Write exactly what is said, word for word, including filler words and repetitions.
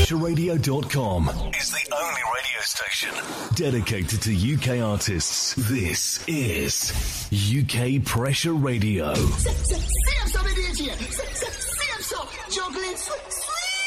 pressure radio dot com is the only radio station dedicated to U K artists. This is U K Pressure Radio.